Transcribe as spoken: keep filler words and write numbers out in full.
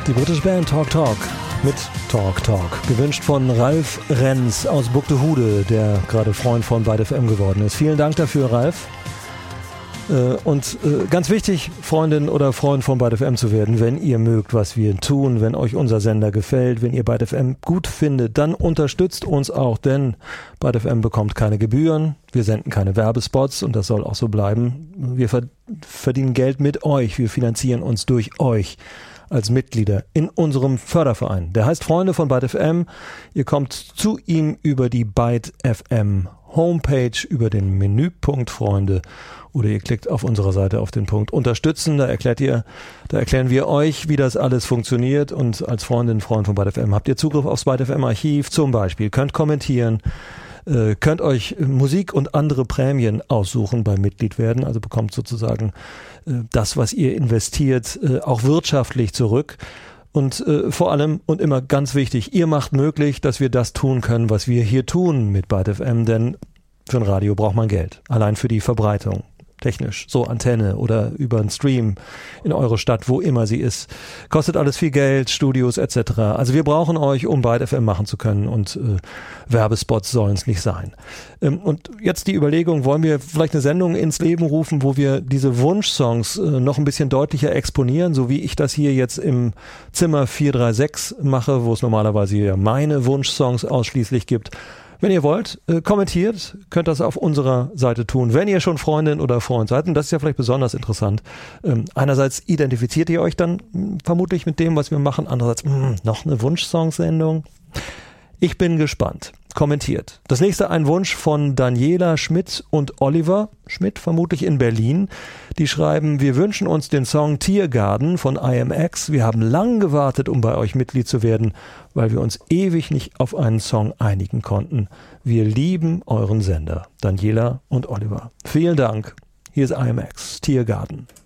Die britische Band Talk Talk mit Talk Talk. Gewünscht von Ralf Renz aus Buxtehude, der gerade Freund von Byte F M geworden ist. Vielen Dank dafür, Ralf. Und ganz wichtig, Freundin oder Freund von Byte F M zu werden, wenn ihr mögt, was wir tun, wenn euch unser Sender gefällt, wenn ihr Byte F M gut findet, dann unterstützt uns auch, denn Byte F M bekommt keine Gebühren, wir senden keine Werbespots und das soll auch so bleiben. Wir verdienen Geld mit euch, wir finanzieren uns durch euch als Mitglieder in unserem Förderverein. Der heißt Freunde von Byte F M. Ihr kommt zu ihm über die Byte F M Homepage, über den Menüpunkt Freunde, oder ihr klickt auf unserer Seite auf den Punkt Unterstützen. Da erklärt ihr, da erklären wir euch, wie das alles funktioniert. Und als Freundin, Freund von Byte F M habt ihr Zugriff aufs Byte F M Archiv zum Beispiel. Könnt kommentieren, äh, könnt euch Musik und andere Prämien aussuchen beim Mitglied werden. Also bekommt sozusagen äh, das, was ihr investiert, äh, auch wirtschaftlich zurück. Und äh, vor allem und immer ganz wichtig, ihr macht möglich, dass wir das tun können, was wir hier tun mit Byte F M, denn für ein Radio braucht man Geld. Allein für die Verbreitung. Technisch, so Antenne oder über einen Stream in eure Stadt, wo immer sie ist. Kostet alles viel Geld, Studios et cetera. Also wir brauchen euch, um Byte F M machen zu können und äh, Werbespots sollen es nicht sein. Ähm, und jetzt die Überlegung, wollen wir vielleicht eine Sendung ins Leben rufen, wo wir diese Wunschsongs äh, noch ein bisschen deutlicher exponieren, so wie ich das hier jetzt im Zimmer vier drei sechs mache, wo es normalerweise ja meine Wunschsongs ausschließlich gibt. Wenn ihr wollt, äh, kommentiert, könnt das auf unserer Seite tun. Wenn ihr schon Freundin oder Freund seid, und das ist ja vielleicht besonders interessant, ähm, einerseits identifiziert ihr euch dann mh, vermutlich mit dem, was wir machen, andererseits mh, noch eine Wunschsong-Sendung. Ich bin gespannt. Kommentiert. Das nächste ein Wunsch von Daniela Schmidt und Oliver Schmidt, vermutlich in Berlin. Die schreiben, wir wünschen uns den Song Tiergarten von I M X. Wir haben lang gewartet, um bei euch Mitglied zu werden, weil wir uns ewig nicht auf einen Song einigen konnten. Wir lieben euren Sender. Daniela und Oliver. Vielen Dank. Hier ist I M X, Tiergarten.